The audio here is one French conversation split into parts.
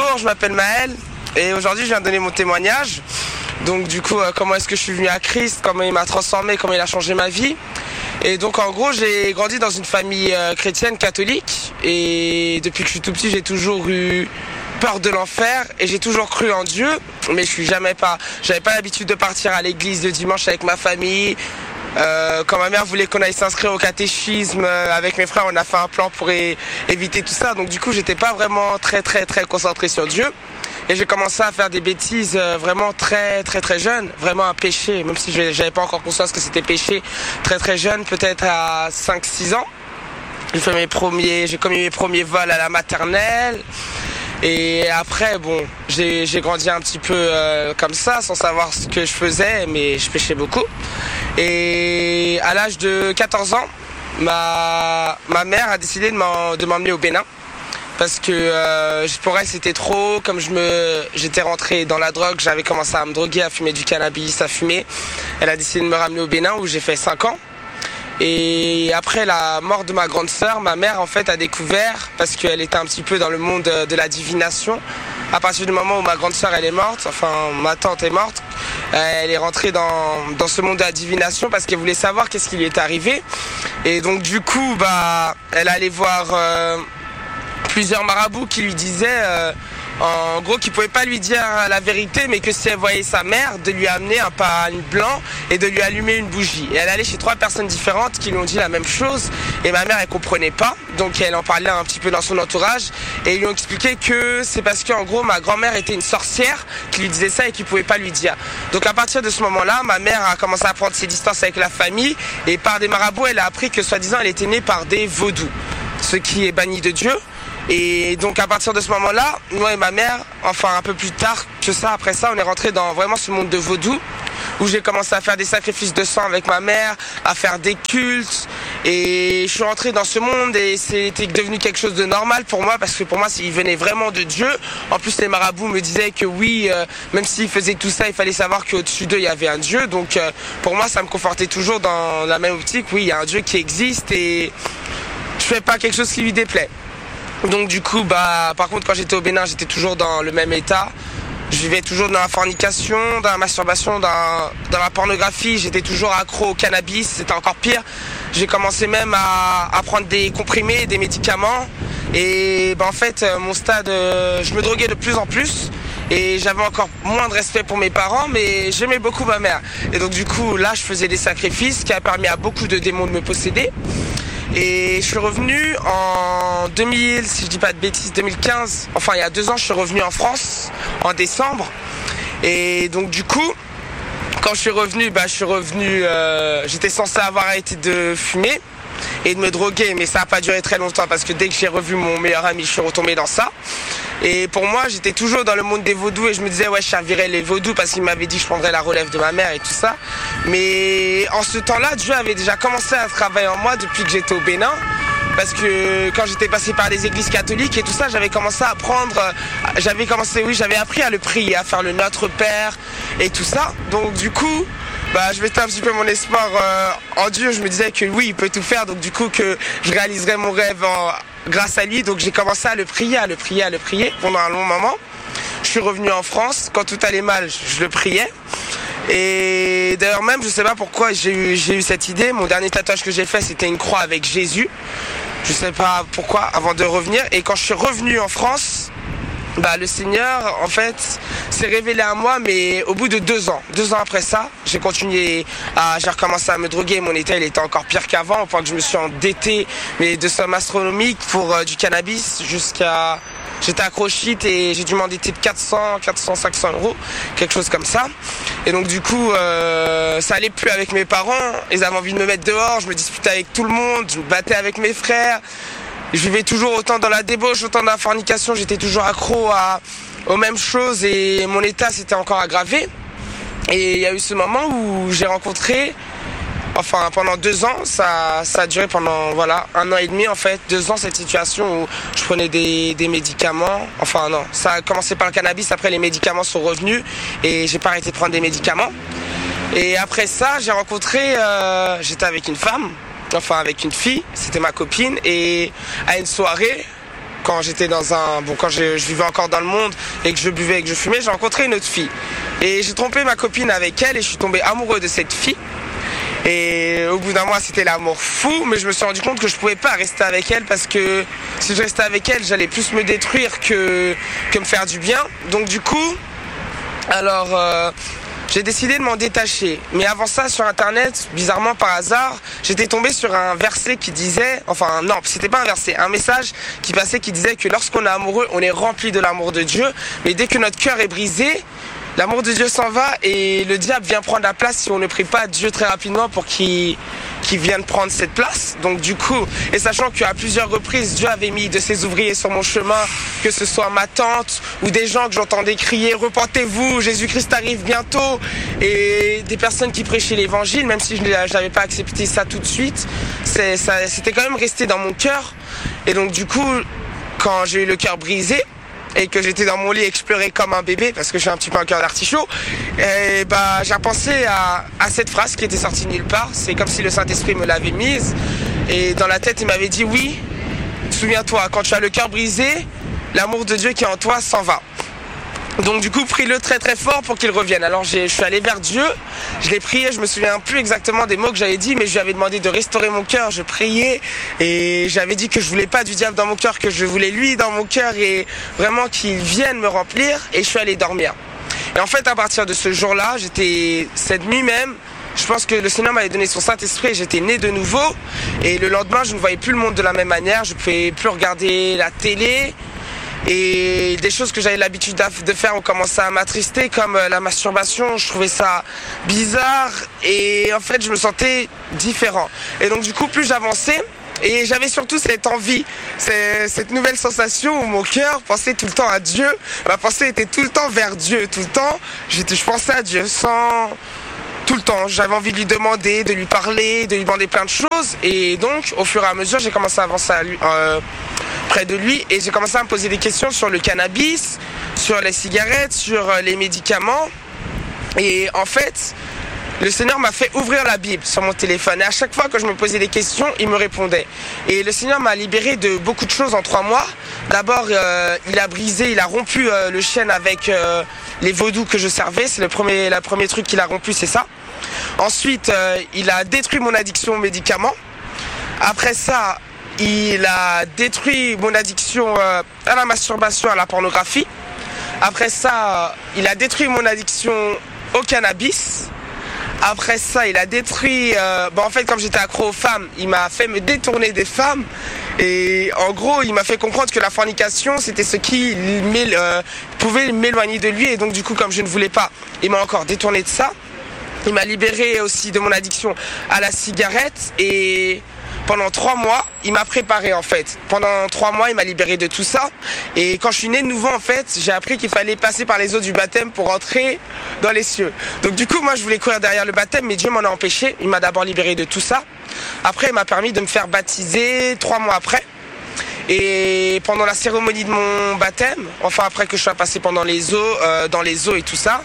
Bonjour, je m'appelle Maël et aujourd'hui je viens donner mon témoignage. Donc du coup, comment est-ce que je suis venu à Christ, comment il m'a transformé, comment il a changé ma vie. Et donc en gros, j'ai grandi dans une famille chrétienne catholique et depuis que je suis tout petit, j'ai toujours eu peur de l'enfer et j'ai toujours cru en Dieu, mais j'avais pas l'habitude de partir à l'église le dimanche avec ma famille. Quand ma mère voulait qu'on aille s'inscrire au catéchisme avec mes frères, on a fait un plan pour éviter tout ça. Donc du coup, j'étais pas vraiment très concentré sur Dieu. Et j'ai commencé à faire des bêtises vraiment très jeune, vraiment un péché, même si j'avais pas encore conscience que c'était péché, très jeune, peut-être à 5-6 ans. J'ai commis mes premiers vols à la maternelle. Et après, bon, j'ai grandi un petit peu comme ça, sans savoir ce que je faisais, mais je péchais beaucoup. Et à l'âge de 14 ans, ma mère a décidé de m'emmener au Bénin. Parce que pour elle c'était trop, comme j'étais rentré dans la drogue, j'avais commencé à me droguer, à fumer du cannabis, à fumer. Elle a décidé de me ramener au Bénin où j'ai fait 5 ans. Et après la mort de ma grande sœur, ma mère en fait a découvert, parce qu'elle était un petit peu dans le monde de la divination, à partir du moment où ma grande sœur elle est morte, enfin ma tante est morte, elle est rentrée dans ce monde de la divination parce qu'elle voulait savoir qu'est-ce qui lui était arrivé. Et donc du coup, elle allait voir plusieurs marabouts qui lui disaient en gros qu'ils ne pouvaient pas lui dire la vérité, mais que si elle voyait sa mère, de lui amener un pain blanc et de lui allumer une bougie. Et elle allait chez 3 personnes différentes qui lui ont dit la même chose et ma mère elle comprenait pas, donc elle en parlait un petit peu dans son entourage et ils lui ont expliqué que c'est parce qu'en gros ma grand-mère était une sorcière qui lui disait ça et qui ne pouvait pas lui dire. Donc à partir de ce moment-là, ma mère a commencé à prendre ses distances avec la famille et par des marabouts elle a appris que soi-disant elle était née par des vaudous, ce qui est banni de Dieu. Et donc à partir de ce moment-là, moi et ma mère, enfin un peu plus tard que ça, après ça, on est rentré dans vraiment ce monde de vaudou où j'ai commencé à faire des sacrifices de sang avec ma mère, à faire des cultes. Et je suis rentré dans ce monde et c'était devenu quelque chose de normal pour moi parce que pour moi, il venait vraiment de Dieu. En plus, les marabouts me disaient que oui, même s'ils faisaient tout ça, il fallait savoir qu'au-dessus d'eux, il y avait un Dieu. Donc pour moi, ça me confortait toujours dans la même optique. Oui, il y a un Dieu qui existe et je fais pas quelque chose qui lui déplaît. Donc du coup, par contre, quand j'étais au Bénin, j'étais toujours dans le même état. Je vivais toujours dans la fornication, dans la masturbation, dans la pornographie. J'étais toujours accro au cannabis, c'était encore pire. J'ai commencé même à prendre des comprimés, des médicaments. Et en fait, mon stade, je me droguais de plus en plus. Et j'avais encore moins de respect pour mes parents, mais j'aimais beaucoup ma mère. Et donc du coup, là, je faisais des sacrifices qui a permis à beaucoup de démons de me posséder. Et je suis revenu en 2000, si je dis pas de bêtises, 2015, enfin il y a 2 ans, je suis revenu en France, en décembre. Et donc du coup, quand je suis revenu, j'étais censé avoir arrêté de fumer et de me droguer, mais ça n'a pas duré très longtemps parce que dès que j'ai revu mon meilleur ami, je suis retombé dans ça. Et pour moi, j'étais toujours dans le monde des vaudous et je me disais, ouais, je servirais les vaudous parce qu'il m'avait dit que je prendrais la relève de ma mère et tout ça. Mais en ce temps-là, Dieu avait déjà commencé à travailler en moi depuis que j'étais au Bénin. Parce que quand j'étais passé par les églises catholiques et tout ça, j'avais appris à le prier, à faire le Notre Père et tout ça. Donc du coup, je mettais un petit peu mon espoir en Dieu. Je me disais que oui, il peut tout faire. Donc du coup, que je réaliserais mon rêve grâce à lui. Donc j'ai commencé à le prier pendant un long moment. Je suis revenu en France. Quand tout allait mal, je le priais. Et d'ailleurs même, je sais pas pourquoi j'ai eu cette idée. Mon dernier tatouage que j'ai fait, c'était une croix avec Jésus. Je sais pas pourquoi, avant de revenir. Et quand je suis revenu en France, le Seigneur, en fait, s'est révélé à moi, mais au bout de 2 ans. 2 ans après ça, j'ai recommencé à me droguer. Mon état, il était encore pire qu'avant, au point que je me suis endetté, mais de sommes astronomiques pour du cannabis j'étais accro au shit et j'ai dû m'endetter de 500 euros, quelque chose comme ça. Et donc du coup, ça allait plus avec mes parents. Ils avaient envie de me mettre dehors, je me disputais avec tout le monde, je me battais avec mes frères. Je vivais toujours autant dans la débauche, autant dans la fornication, j'étais toujours accro aux mêmes choses et mon état s'était encore aggravé. Et il y a eu ce moment où j'ai rencontré, pendant 2 ans, ça a duré pendant 1 an et demi en fait, 2 ans cette situation où je prenais des médicaments. Ça a commencé par le cannabis, après les médicaments sont revenus et j'ai pas arrêté de prendre des médicaments. Et après ça, j'étais avec une femme, avec une fille, c'était ma copine, et à une soirée, quand j'étais quand je vivais encore dans le monde et que je buvais et que je fumais, j'ai rencontré une autre fille. Et j'ai trompé ma copine avec elle et je suis tombé amoureux de cette fille. Et au bout d'un mois, c'était l'amour fou, mais je me suis rendu compte que je pouvais pas rester avec elle parce que si je restais avec elle, j'allais plus me détruire que me faire du bien. Donc du coup, j'ai décidé de m'en détacher. Mais avant ça, sur internet, bizarrement par hasard, j'étais tombé sur un verset qui disait, enfin non, c'était pas un verset, un message qui passait qui disait que lorsqu'on est amoureux, on est rempli de l'amour de Dieu, mais dès que notre cœur est brisé, l'amour de Dieu s'en va et le diable vient prendre la place si on ne prie pas Dieu très rapidement pour qu'il vienne prendre cette place. Donc du coup, et sachant qu'à plusieurs reprises, Dieu avait mis de ses ouvriers sur mon chemin, que ce soit ma tante ou des gens que j'entendais crier « Repentez-vous, Jésus-Christ arrive bientôt » et des personnes qui prêchaient l'évangile, même si je n'avais pas accepté ça tout de suite, c'était quand même resté dans mon cœur. Et donc du coup, quand j'ai eu le cœur brisé, et que j'étais dans mon lit et que je pleurais comme un bébé parce que j'ai un petit peu un cœur d'artichaut, et j'ai repensé à cette phrase qui était sortie nulle part. C'est comme si le Saint-Esprit me l'avait mise et dans la tête il m'avait dit oui, souviens-toi, quand tu as le cœur brisé, l'amour de Dieu qui est en toi s'en va. Donc du coup, prie-le très très fort pour qu'il revienne. Alors je suis allé vers Dieu, je l'ai prié, je me souviens plus exactement des mots que j'avais dit, mais je lui avais demandé de restaurer mon cœur, je priais et j'avais dit que je voulais pas du diable dans mon cœur, que je voulais lui dans mon cœur et vraiment qu'il vienne me remplir et je suis allé dormir. Et en fait, à partir de ce jour-là, cette nuit même, je pense que le Seigneur m'avait donné son Saint-Esprit et j'étais né de nouveau. Et le lendemain, je ne voyais plus le monde de la même manière, je ne pouvais plus regarder la télé. Et des choses que j'avais l'habitude de faire ont commencé à m'attrister, comme la masturbation. Je trouvais ça bizarre et en fait je me sentais différent. Et donc du coup plus j'avançais et j'avais surtout cette envie, cette nouvelle sensation où mon cœur pensait tout le temps à Dieu. Ma pensée était tout le temps vers Dieu, tout le temps je pensais à Dieu tout le temps. J'avais envie de lui demander, de lui parler, de lui demander plein de choses. Et donc au fur et à mesure j'ai commencé à avancer près de lui et j'ai commencé à me poser des questions sur le cannabis, sur les cigarettes, sur les médicaments. Et en fait, le Seigneur m'a fait ouvrir la Bible sur mon téléphone et à chaque fois que je me posais des questions, il me répondait. Et le Seigneur m'a libéré de beaucoup de choses en 3 mois. D'abord, il a rompu le chêne avec les vaudous que je servais. C'est le premier truc qu'il a rompu, c'est ça. Ensuite, il a détruit mon addiction aux médicaments. Après ça, il a détruit mon addiction à la masturbation, à la pornographie. Après ça, il a détruit mon addiction au cannabis. Après ça, il a détruit... en fait, comme j'étais accro aux femmes, il m'a fait me détourner des femmes. Et en gros, il m'a fait comprendre que la fornication, c'était ce qui pouvait m'éloigner de lui. Et donc, du coup, comme je ne voulais pas, il m'a encore détourné de ça. Il m'a libéré aussi de mon addiction à la cigarette. Et pendant 3 mois, il m'a préparé en fait. Pendant 3 mois, il m'a libéré de tout ça. Et quand je suis né de nouveau en fait, j'ai appris qu'il fallait passer par les eaux du baptême pour entrer dans les cieux. Donc du coup, moi je voulais courir derrière le baptême, mais Dieu m'en a empêché. Il m'a d'abord libéré de tout ça. Après, il m'a permis de me faire baptiser 3 mois après. Et pendant la cérémonie de mon baptême, enfin après que je sois passé pendant les eaux, dans les eaux et tout ça,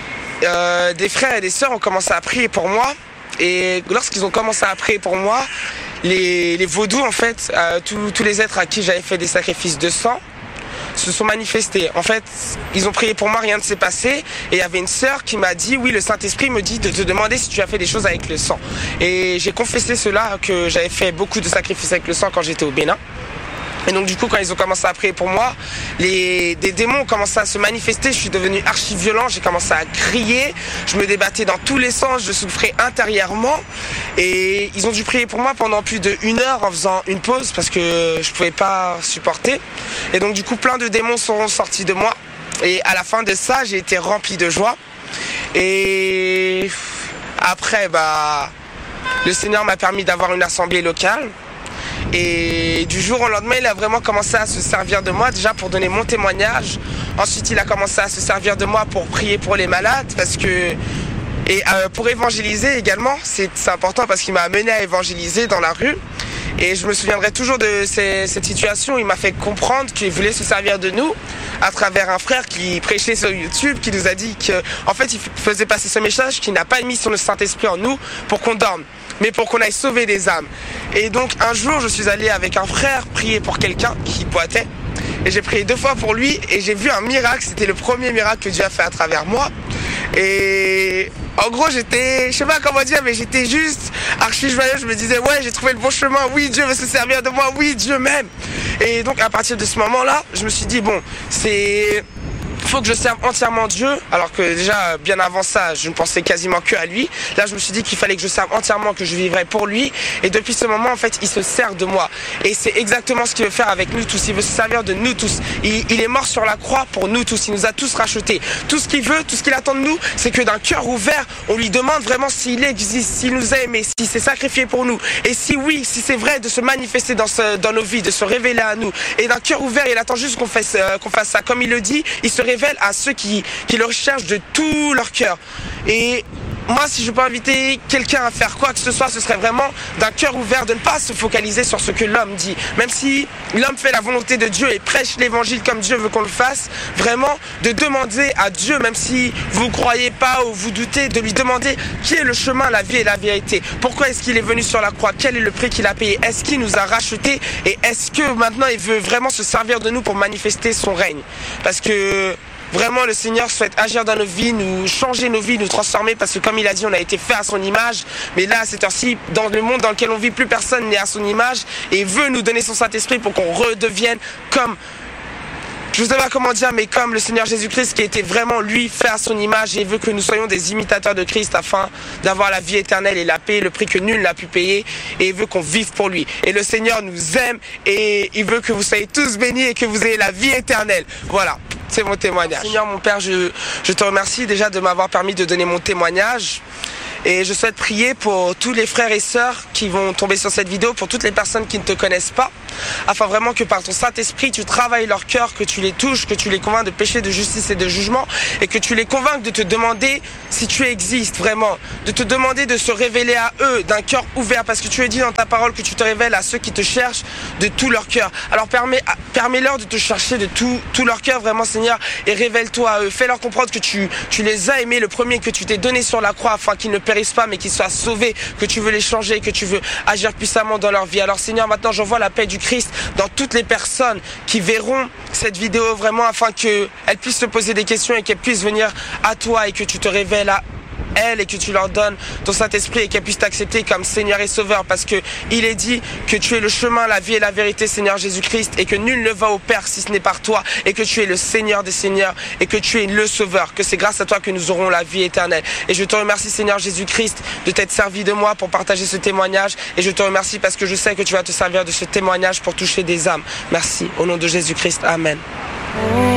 des frères et des sœurs ont commencé à prier pour moi. Et lorsqu'ils ont commencé à prier pour moi, les vaudous en fait, tous les êtres à qui j'avais fait des sacrifices de sang se sont manifestés. En fait, ils ont prié pour moi, rien ne s'est passé. Et il y avait une sœur qui m'a dit, oui, le Saint-Esprit me dit de te demander si tu as fait des choses avec le sang. Et j'ai confessé cela, que j'avais fait beaucoup de sacrifices avec le sang quand j'étais au Bénin. Et donc du coup, quand ils ont commencé à prier pour moi, des démons ont commencé à se manifester. Je suis devenu archi violent, j'ai commencé à crier, je me débattais dans tous les sens, je souffrais intérieurement. Et ils ont dû prier pour moi pendant plus d'1 heure en faisant une pause parce que je pouvais pas supporter. Et donc du coup, plein de démons sont sortis de moi. Et à la fin de ça, j'ai été rempli de joie. Et après, le Seigneur m'a permis d'avoir une assemblée locale. Et du jour au lendemain, il a vraiment commencé à se servir de moi, déjà pour donner mon témoignage. Ensuite, il a commencé à se servir de moi pour prier pour les malades, et pour évangéliser également. C'est important parce qu'il m'a amené à évangéliser dans la rue. Et je me souviendrai toujours de cette situation où il m'a fait comprendre qu'il voulait se servir de nous à travers un frère qui prêchait sur YouTube, qui nous a dit qu'en fait, il faisait passer ce message qu'il n'a pas mis son Saint-Esprit en nous pour qu'on dorme, mais pour qu'on aille sauver des âmes. Et donc un jour, je suis allé avec un frère prier pour quelqu'un qui boitait. et j'ai prié 2 fois pour lui et j'ai vu un miracle. C'était le premier miracle que Dieu a fait à travers moi. Et en gros, j'étais, je sais pas comment dire, mais j'étais juste archi joyeux. Je me disais, ouais, j'ai trouvé le bon chemin. Oui, Dieu veut se servir de moi. Oui, Dieu m'aime. Et donc, à partir de ce moment-là, je me suis dit, bon, faut que je serve entièrement Dieu, alors que déjà bien avant ça je ne pensais quasiment que à lui. Là je me suis dit qu'il fallait que je serve entièrement, que je vivrais pour lui, et depuis ce moment en fait il se sert de moi, et c'est exactement ce qu'il veut faire avec nous tous. Il veut se servir de nous tous. Il est mort sur la croix pour nous tous, il nous a tous rachetés. Tout ce qu'il veut, tout ce qu'il attend de nous, c'est que d'un cœur ouvert on lui demande vraiment s'il existe, s'il nous a aimés, s'il s'est sacrifié pour nous, et si oui, si c'est vrai, de se manifester dans nos vies, de se révéler à nous. Et d'un cœur ouvert il attend juste qu'on fasse ça comme il le dit. Il se révèle à ceux qui le recherchent de tout leur cœur. Et moi, si je peux inviter quelqu'un à faire quoi que ce soit, ce serait vraiment d'un cœur ouvert, de ne pas se focaliser sur ce que l'homme dit. Même si l'homme fait la volonté de Dieu et prêche l'évangile comme Dieu veut qu'on le fasse, vraiment de demander à Dieu, même si vous ne croyez pas ou vous doutez, de lui demander qui est le chemin, la vie et la vérité. Pourquoi est-ce qu'il est venu sur la croix? Quel est le prix qu'il a payé? Est-ce qu'il nous a rachetés? Et est-ce que maintenant il veut vraiment se servir de nous pour manifester son règne? Parce que vraiment, le Seigneur souhaite agir dans nos vies, nous changer nos vies, nous transformer, parce que comme il a dit, on a été fait à son image. Mais là, à cette heure-ci, dans le monde dans lequel on vit, plus personne n'est à son image, et veut nous donner son Saint-Esprit pour qu'on redevienne comme, je ne sais pas comment dire, mais comme le Seigneur Jésus-Christ qui a été vraiment lui fait à son image, et veut que nous soyons des imitateurs de Christ afin d'avoir la vie éternelle et la paix, le prix que nul n'a pu payer, et il veut qu'on vive pour lui. Et le Seigneur nous aime et il veut que vous soyez tous bénis et que vous ayez la vie éternelle. Voilà. C'est mon témoignage. Seigneur, mon Père, je te remercie déjà de m'avoir permis de donner mon témoignage. Et je souhaite prier pour tous les frères et sœurs qui vont tomber sur cette vidéo, pour toutes les personnes qui ne te connaissent pas, afin vraiment que par ton Saint-Esprit, tu travailles leur cœur, que tu les touches, que tu les convaincs de péché, de justice et de jugement, et que tu les convainques de te demander si tu existes vraiment, de te demander de se révéler à eux d'un cœur ouvert, parce que tu as dit dans ta parole que tu te révèles à ceux qui te cherchent de tout leur cœur. Alors permets-leur de te chercher de tout leur cœur, vraiment Seigneur, et révèle-toi à eux. Fais-leur comprendre que tu les as aimés, le premier que tu t'es donné sur la croix, afin qu'ils ne périssent pas mais qu'ils soient sauvés, que tu veux les changer, que tu veux agir puissamment dans leur vie. Alors Seigneur, maintenant j'envoie la paix du Christ dans toutes les personnes qui verront cette vidéo vraiment, afin qu'elles puissent se poser des questions et qu'elles puissent venir à toi et que tu te révèles à elles et que tu leur donnes ton Saint-Esprit et qu'elles puissent t'accepter comme Seigneur et Sauveur, parce que il est dit que tu es le chemin, la vie et la vérité, Seigneur Jésus-Christ, et que nul ne va au Père si ce n'est par toi, et que tu es le Seigneur des Seigneurs et que tu es le Sauveur, que c'est grâce à toi que nous aurons la vie éternelle. Et je te remercie Seigneur Jésus-Christ de t'être servi de moi pour partager ce témoignage, et je te remercie parce que je sais que tu vas te servir de ce témoignage pour toucher des âmes. Merci, au nom de Jésus-Christ, Amen.